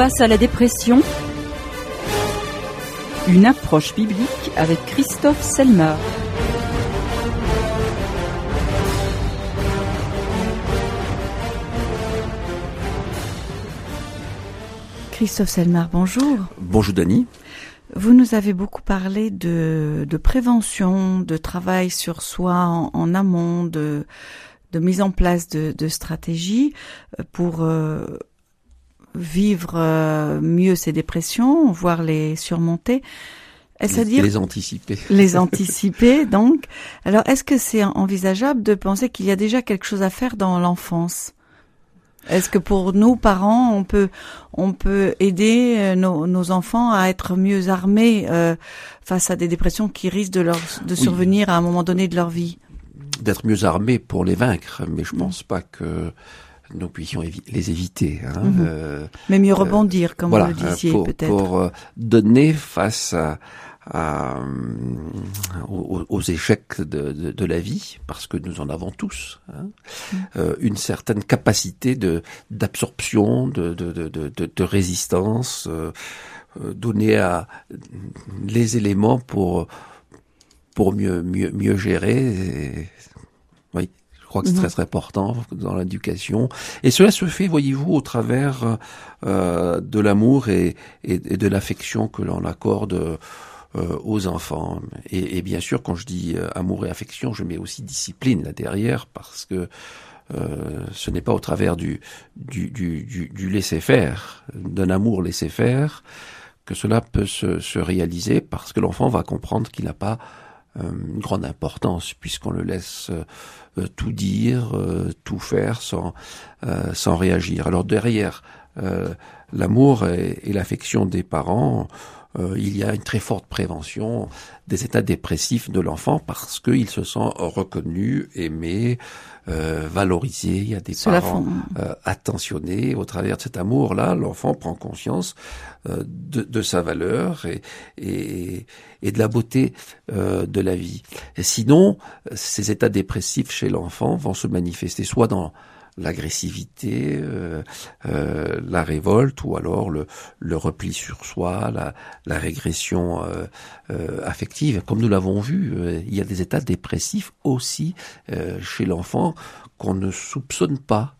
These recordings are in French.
Face à la dépression, une approche biblique avec Christophe Selmar. Christophe Selmar, bonjour. Bonjour Dany. Vous nous avez beaucoup parlé de prévention, de travail sur soi en amont, de mise en place de stratégies pour vivre mieux ces dépressions, voire les surmonter. Les anticiper. Les anticiper, donc. Alors, est-ce que c'est envisageable de penser qu'il y a déjà quelque chose à faire dans l'enfance ? Est-ce que pour nous, parents, on peut aider nos enfants à être mieux armés face à des dépressions qui risquent de survenir à un moment donné de leur vie ? D'être mieux armés pour les vaincre, mais je pense pas que nous puissions les éviter. Mais mieux rebondir, comme vous le disiez, peut-être. Pour donner face aux échecs de la vie, parce que nous en avons tous, une certaine capacité d'absorption, de résistance, donner à les éléments pour mieux gérer. Oui, je crois que c'est très important dans l'éducation. Et cela se fait, voyez-vous, au travers de l'amour et de l'affection que l'on accorde aux enfants. Et bien sûr, quand je dis amour et affection, je mets aussi discipline là derrière, parce que ce n'est pas au travers du laisser-faire, d'un amour laisser-faire, que cela peut se réaliser, parce que l'enfant va comprendre qu'il n'a pas une grande importance, puisqu'on le laisse tout dire, tout faire sans réagir. Alors derrière l'amour et l'affection des parents, il y a une très forte prévention des états dépressifs de l'enfant, parce qu'il se sent reconnu, aimé, valorisé. Il y a des parents attentionnés. Au travers de cet amour-là, l'enfant prend conscience de sa valeur et de la beauté de la vie. Et sinon, ces états dépressifs chez l'enfant vont se manifester soit dans l'agressivité, la révolte, ou alors le repli sur soi, la régression affective. Comme nous l'avons vu, il y a des états dépressifs aussi chez l'enfant qu'on ne soupçonne pas.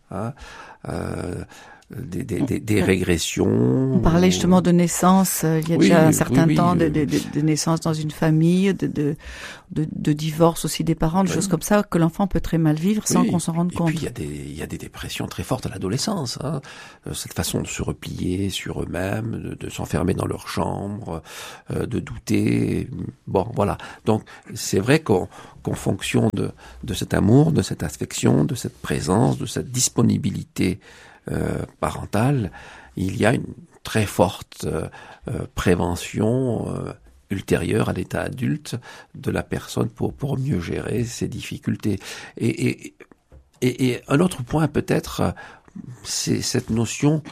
Des régressions. On parlait justement de naissance, il y a déjà un certain temps de naissance dans une famille, de divorce aussi des parents, des choses comme ça que l'enfant peut très mal vivre sans qu'on s'en rende compte. Et puis il y a des dépressions très fortes à l'adolescence, cette façon de se replier sur eux-mêmes, de s'enfermer dans leur chambre, de douter. Bon, voilà. Donc c'est vrai qu'en fonction de cet amour, de cette affection, de cette présence, de cette disponibilité parentale, il y a une très forte prévention ultérieure à l'état adulte de la personne pour mieux gérer ses difficultés. Et un autre point peut-être, c'est cette notion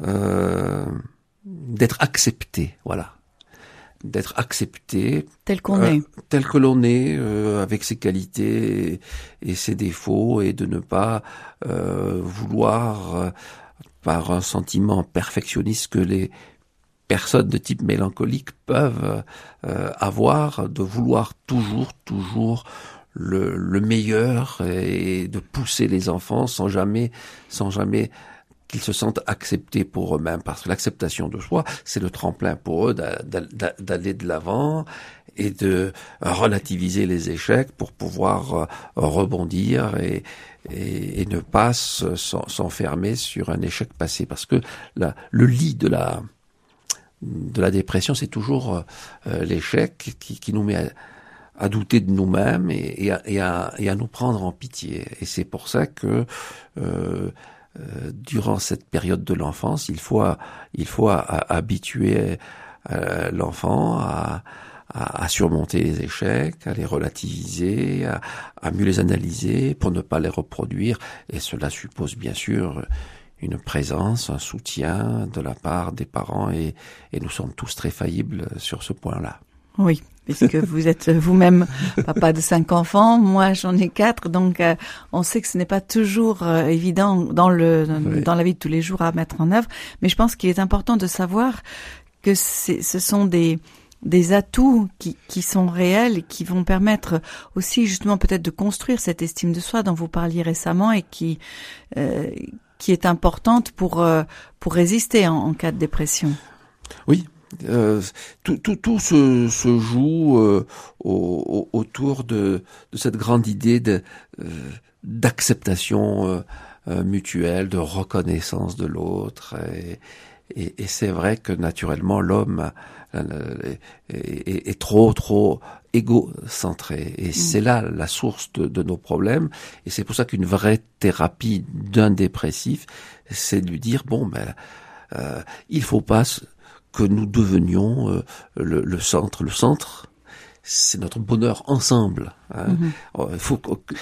d'être accepté, voilà. D'être accepté tel qu'on est, tel que l'on est, avec ses qualités et ses défauts, et de ne pas vouloir par un sentiment perfectionniste que les personnes de type mélancolique peuvent avoir, de vouloir toujours le meilleur, et de pousser les enfants sans jamais qu'ils se sentent acceptés pour eux-mêmes, parce que l'acceptation de soi, c'est le tremplin pour eux d'aller de l'avant et de relativiser les échecs pour pouvoir rebondir et ne pas s'enfermer sur un échec passé, parce que le lit de la dépression, c'est toujours l'échec qui nous met à douter de nous-mêmes et à nous prendre en pitié. Et c'est pour ça que durant cette période de l'enfance, il faut habituer l'enfant à surmonter les échecs, à les relativiser, à mieux les analyser pour ne pas les reproduire. Et cela suppose bien sûr une présence, un soutien de la part des parents, et nous sommes tous très faillibles sur ce point-là. Oui, puisque vous êtes vous-même papa de 5 enfants, moi j'en ai 4, donc on sait que ce n'est pas toujours évident dans la vie de tous les jours à mettre en œuvre, mais je pense qu'il est important de savoir que ce sont des atouts qui sont réels et qui vont permettre aussi justement peut-être de construire cette estime de soi dont vous parliez récemment et qui est importante pour résister en cas de dépression. Oui. Tout se joue autour de cette grande idée d'acceptation mutuelle, de reconnaissance de l'autre, et c'est vrai que naturellement l'homme est trop égocentré, et c'est là la source de nos problèmes, et c'est pour ça qu'une vraie thérapie d'un dépressif, c'est de lui dire il faut pas que nous devenions le centre. Le centre, c'est notre bonheur ensemble. Hein. Il faut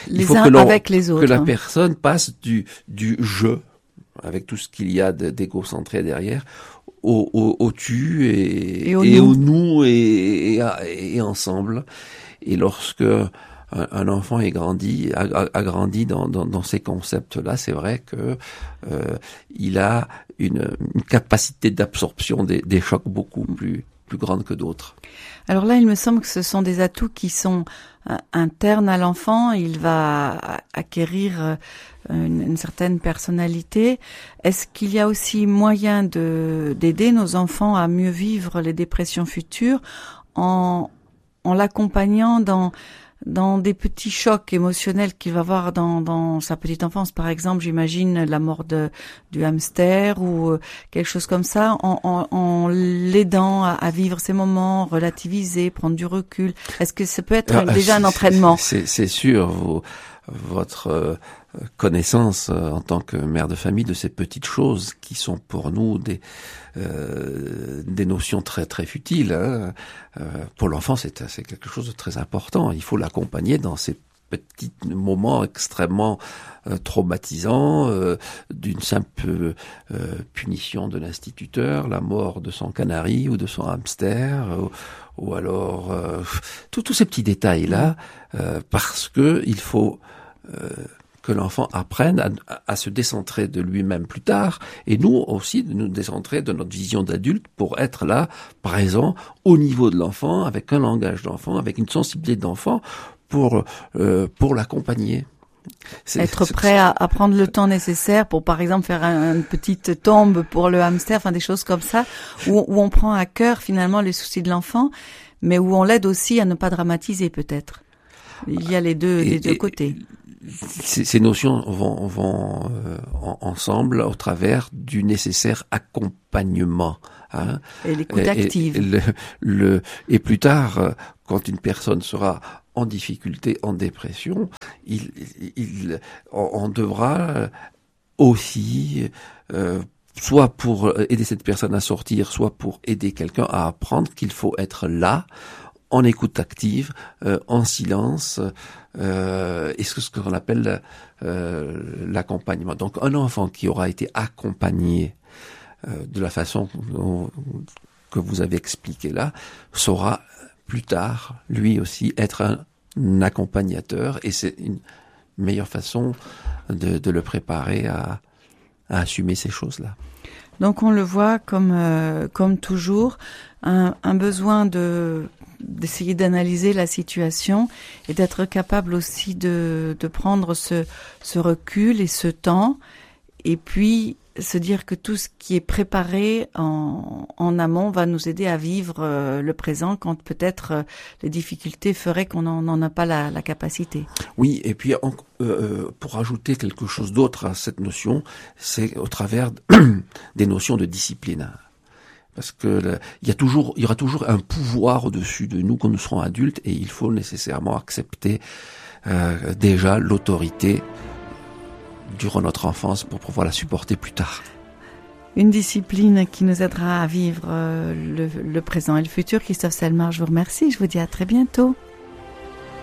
que la personne passe du je, avec tout ce qu'il y a d'égocentré derrière, au tu et au nous et ensemble. Et lorsque un enfant a grandi dans ces concepts-là, c'est vrai que il a une capacité d'absorption des chocs beaucoup plus grande que d'autres. Alors là, il me semble que ce sont des atouts qui sont internes à l'enfant. Il va acquérir une certaine personnalité. Est-ce qu'il y a aussi moyen d'aider nos enfants à mieux vivre les dépressions futures en l'accompagnant dans des petits chocs émotionnels qu'il va avoir dans sa petite enfance, par exemple, j'imagine la mort du hamster ou quelque chose comme ça, en l'aidant à vivre ces moments, relativiser, prendre du recul. Est-ce que ça peut être déjà un entraînement? C'est sûr, votre connaissance en tant que mère de famille de ces petites choses qui sont pour nous des notions très très futiles. Hein. Pour l'enfant, c'est quelque chose de très important. Il faut l'accompagner dans ces petits moments extrêmement traumatisants, d'une simple punition de l'instituteur, la mort de son canari ou de son hamster, ou alors tous ces petits détails là, parce que il faut que l'enfant apprenne à se décentrer de lui-même plus tard, et nous aussi de nous décentrer de notre vision d'adulte pour être là, présent, au niveau de l'enfant, avec un langage d'enfant, avec une sensibilité d'enfant, pour l'accompagner. Être prêt à prendre le temps nécessaire pour, par exemple, faire une petite tombe pour le hamster, enfin des choses comme ça, où on prend à cœur finalement les soucis de l'enfant, mais où on l'aide aussi à ne pas dramatiser peut-être. Il y a les deux côtés. Ces notions vont ensemble au travers du nécessaire accompagnement. Hein. Et l'écoute active. Et plus tard, quand une personne sera en difficulté, en dépression, on devra aussi, soit pour aider cette personne à sortir, soit pour aider quelqu'un à apprendre qu'il faut être là, en écoute active, en silence, et ce qu'on appelle l'accompagnement. Donc un enfant qui aura été accompagné de la façon que vous avez expliqué là, saura plus tard, lui aussi, être un accompagnateur, et c'est une meilleure façon de le préparer à assumer ces choses-là. Donc on le voit comme toujours, un besoin d'essayer d'analyser la situation et d'être capable aussi de prendre ce recul et ce temps, et puis se dire que tout ce qui est préparé en amont va nous aider à vivre le présent quand peut-être les difficultés feraient qu'on n'en a pas la capacité. Oui, et puis pour ajouter quelque chose d'autre à cette notion, c'est au travers des notions de discipline. Parce que il y aura toujours un pouvoir au-dessus de nous quand nous serons adultes, et il faut nécessairement accepter déjà l'autorité durant notre enfance pour pouvoir la supporter plus tard. Une discipline qui nous aidera à vivre le présent et le futur. Christophe Selmar, je vous remercie. Je vous dis à très bientôt.